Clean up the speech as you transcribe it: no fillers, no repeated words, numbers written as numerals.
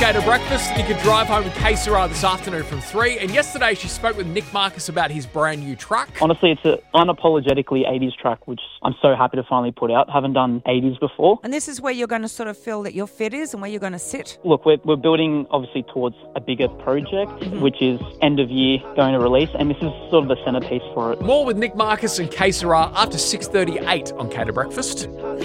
Skater Breakfast. You could drive home with K Sarah this afternoon from 3. And yesterday she spoke with Nick Marcus about his brand new truck. Honestly, it's an unapologetically 80s track, which I'm so happy to finally put out. Haven't done 80s before. And this is where you're going to sort of feel that your fit is and where you're going to sit? Look, we're building obviously towards a bigger project, which is end of year going to release, and this is sort of the centerpiece for it. More with Nick Marcus and K Sarah after 6:38 on Cater Breakfast.